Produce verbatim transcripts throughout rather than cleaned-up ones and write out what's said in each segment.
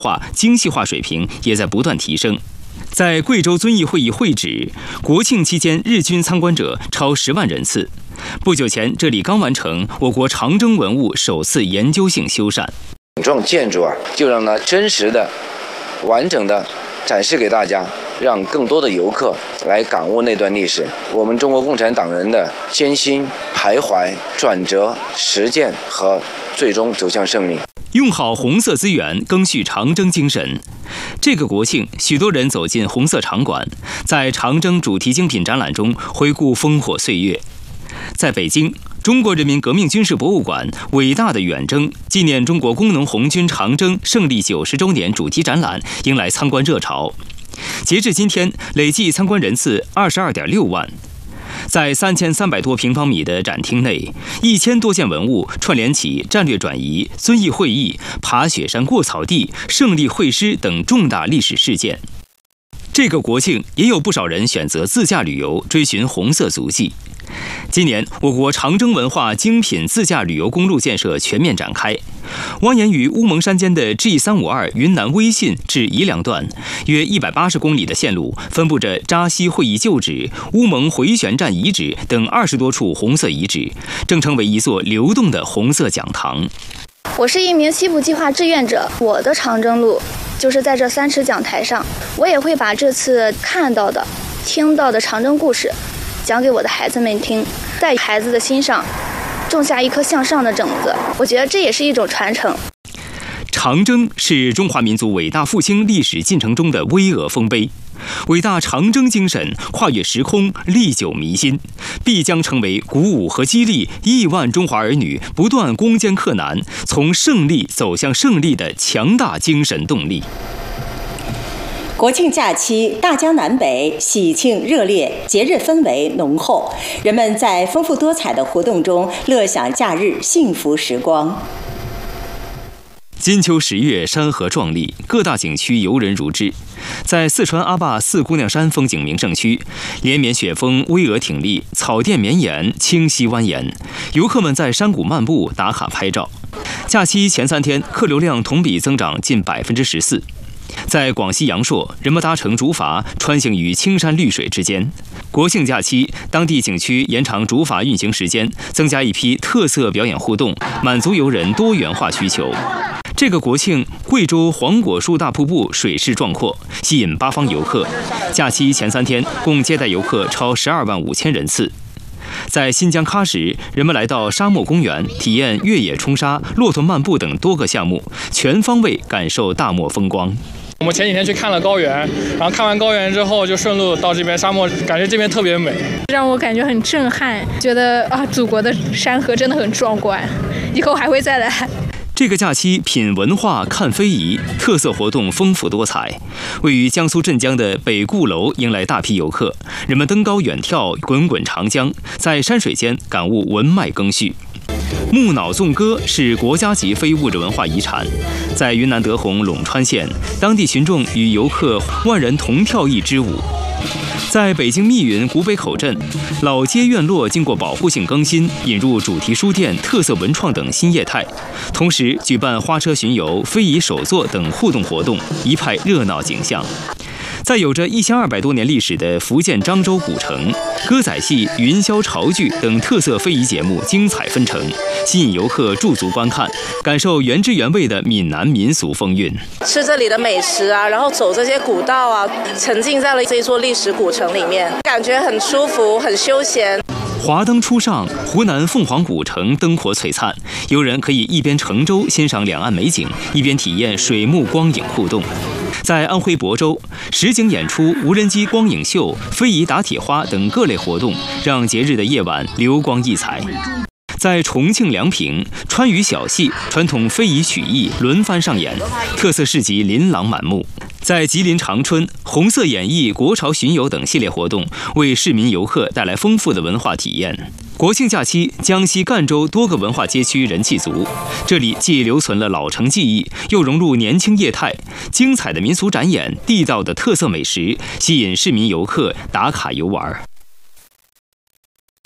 化、精细化水平也在不断提升。在贵州遵义会议会址，国庆期间日均参观者超十万人次。不久前，这里刚完成我国长征文物首次研究性修缮。 整幢建筑啊，就让它真实的、完整的展示给大家，让更多的游客来感悟那段历史，我们中国共产党人的艰辛、徘徊、转折、实践和最终走向胜利。 用好红色资源，赓续长征精神。这个国庆，许多人走进红色场馆，在长征主题精品展览中回顾烽火岁月。在北京，中国人民革命军事博物馆伟大的远征纪念中国工农红军长征胜利九十周年主题展览迎来参观热潮。截至今天，累计参观人次二十二点六万。在三千三百多平方米的展厅内，一千多件文物串联起战略转移、遵义会议、爬雪山过草地、胜利会师等重大历史事件。这个国庆，也有不少人选择自驾旅游，追寻红色足迹。今年，我国长征文化精品自驾旅游公路建设全面展开。蜿蜒于乌蒙山间的 G 三五二云南威信至宜良段，约一百八十公里的线路，分布着扎西会议旧址、乌蒙回旋站遗址等二十多处红色遗址，正成为一座流动的红色讲堂。 我是一名西部计划志愿者，我的长征路就是在这三尺讲台上，我也会把这次看到的、听到的长征故事讲给我的孩子们听，在孩子的心上种下一颗向上的种子，我觉得这也是一种传承。 长征是中华民族伟大复兴历史进程中的巍峨丰碑，伟大长征精神跨越时空，历久弥新，必将成为鼓舞和激励亿万中华儿女不断攻坚克难，从胜利走向胜利的强大精神动力。 国庆假期，大江南北喜庆热烈，节日氛围浓厚，人们在丰富多彩的活动中乐享假日幸福时光。 金秋十月，山河壮丽，各大景区游人如织。在四川阿坝四姑娘山风景名胜区，连绵雪峰巍峨挺立，草甸绵延，清溪蜿蜒，游客们在山谷漫步打卡拍照。假期前三天，客流量同比增长近百分之十四。在广西阳朔，人们搭乘竹筏穿行于青山绿水之间。国庆假期，当地景区延长竹筏运行时间，增加一批特色表演互动，满足游人多元化需求。这个国庆，贵州黄果树大瀑布水势壮阔，吸引八方游客。假期前三天，共接待游客超十二万五千人次。在新疆喀什，人们来到沙漠公园，体验越野冲沙、骆驼漫步等多个项目，全方位感受大漠风光。 我们前几天去看了高原，然后看完高原之后就顺路到这边沙漠，感觉这边特别美， 让我感觉很震撼，觉得啊，祖国的山河真的很壮观，以后还会再来。 这个假期品文化看非遗，特色活动丰富多彩。位于江苏镇江的北固楼迎来大批游客，人们登高远眺滚滚长江，在山水间感悟文脉赓续。木脑纵歌是国家级非物质文化遗产，在云南德宏陇川县，当地群众与游客万人同跳一支舞。在北京密云古北口镇，老街院落经过保护性更新，引入主题书店、特色文创等新业态，同时举办花车巡游、非遗手作等互动活动，一派热闹景象。在有着一千二百多年历史的福建漳州古城，歌仔戏、云霄潮剧等特色非遗节目精彩纷呈，吸引游客驻足观看，感受原汁原味的闽南民俗风韵。 吃这里的美食啊，然后走这些古道啊，沉浸在了这座历史古城里面，感觉很舒服，很休闲。 华灯初上，湖南凤凰古城灯火璀璨，游人可以一边乘舟欣赏两岸美景，一边体验水幕光影互动。在安徽亳州，实景演出、无人机光影秀、非遗打铁花等各类活动，让节日的夜晚流光溢彩。在重庆梁平，川渝小戏、传统非遗曲艺轮番上演，特色市集琳琅满目。在吉林长春，红色演艺、国潮巡游等系列活动为市民游客带来丰富的文化体验。国庆假期，江西赣州多个文化街区人气足，这里既留存了老城记忆，又融入年轻业态，精彩的民俗展演、地道的特色美食，吸引市民游客打卡游玩。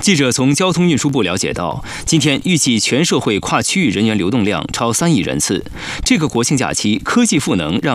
记者从交通运输部了解到，今天预计全社会跨区域人员流动量超三亿人次。这个国庆假期，科技赋能让